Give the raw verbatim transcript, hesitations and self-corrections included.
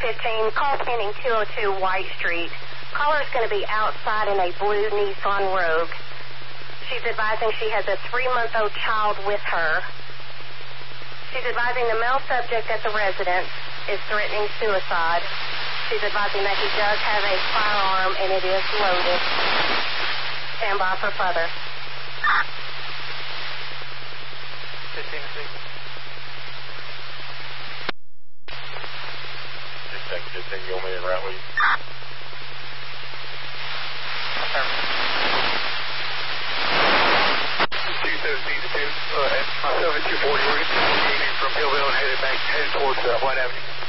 fifteen, call pending two oh two White Street. Caller's going to be outside in a blue Nissan Rogue. She's advising she has a three-month-old child with her. She's advising the male subject at the residence is threatening suicide. She's advising that he does have a firearm and it is loaded. Stand by for further. fifteen, fifteen. Just take fifteen, you want me in right with you? two seventeen to two, uh, myself at two forty, we're going to be from Hillville and headed back, headed towards uh, White Avenue.